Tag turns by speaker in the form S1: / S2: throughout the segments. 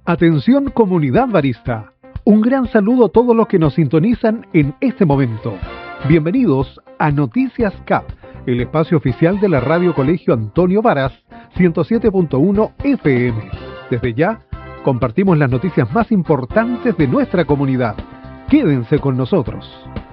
S1: Atención comunidad barista. Un gran saludo a todos los que nos sintonizan en este momento. Bienvenidos a Noticias CAP, el espacio oficial de la Radio Colegio Antonio Varas, 107.1 FM. Desde ya, compartimos las noticias más importantes de nuestra comunidad. Quédense con nosotros.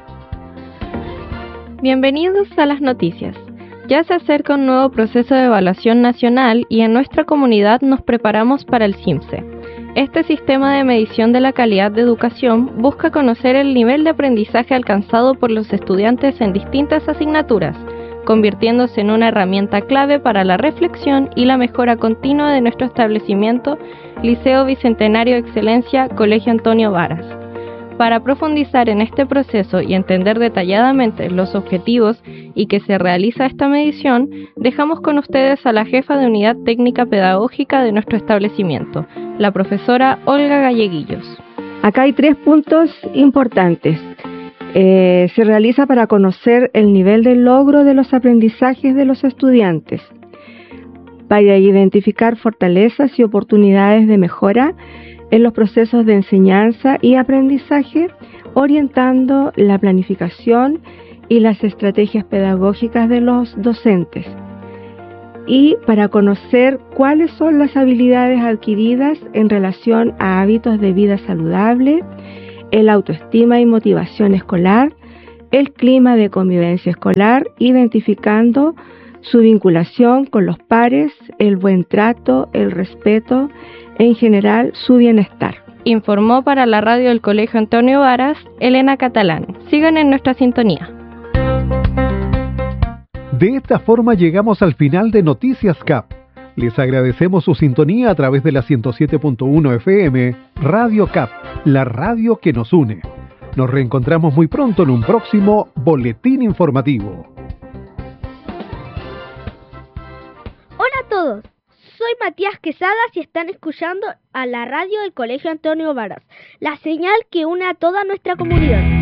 S2: Bienvenidos a las noticias. Ya se acerca un nuevo proceso de evaluación nacional y en nuestra comunidad nos preparamos para el CIMSE. Este sistema de medición de la calidad de educación busca conocer el nivel de aprendizaje alcanzado por los estudiantes en distintas asignaturas, convirtiéndose en una herramienta clave para la reflexión y la mejora continua de nuestro establecimiento, Liceo Bicentenario de Excelencia, Colegio Antonio Varas. Para profundizar en este proceso y entender detalladamente los objetivos y que se realiza esta medición, dejamos con ustedes a la jefa de Unidad Técnica Pedagógica de nuestro establecimiento, la profesora Olga Galleguillos.
S3: Acá hay 3 puntos importantes. Se realiza para conocer el nivel de logro de los aprendizajes de los estudiantes, para identificar fortalezas y oportunidades de mejora en los procesos de enseñanza y aprendizaje, orientando la planificación y las estrategias pedagógicas de los docentes, y para conocer cuáles son las habilidades adquiridas en relación a hábitos de vida saludable, el autoestima y motivación escolar, el clima de convivencia escolar, identificando su vinculación con los pares, el buen trato, el respeto, en general su bienestar.
S2: Informó para la radio del Colegio Antonio Varas, Elena Catalán. Sigan en nuestra sintonía.
S1: De esta forma llegamos al final de Noticias CAP. Les agradecemos su sintonía a través de la 107.1 FM, Radio CAP, la radio que nos une. Nos reencontramos muy pronto en un próximo boletín informativo.
S4: Hola a todos. Soy Matías Quesadas y están escuchando a la radio del Colegio Antonio Varas, la señal que une a toda nuestra comunidad.